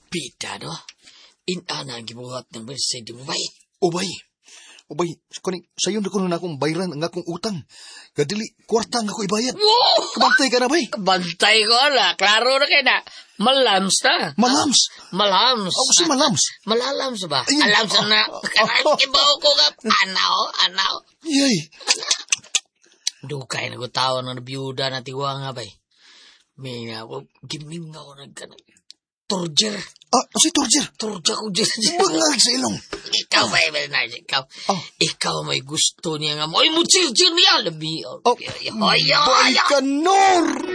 Pita, no? Inana ang gibuhat ng bersay di mo bay. Ubay, sayon na ko na akong bayran ang akong utang. Kadili, kwarta nga ko ibayad. Wow! Kabantay ka na, bay. Bantay ko ala, klaro na kayo na. Malams na. Malams. Malams. Ako si malams. Malalams ba? Ay, Alams na. Ibaw ko ka. Anaw. Yay. Dukay na ko tawon ng biyuda na tiwa nga bay. May giming nga ko nagkanag. Torger. Si Torger. Torger ko dyan. Bangag sa ilong. Ikaw ba, Bernard? Ikaw may gusto niya nga mo. Ay, mutsil-sil niya. Labi. Bay ka, Nor!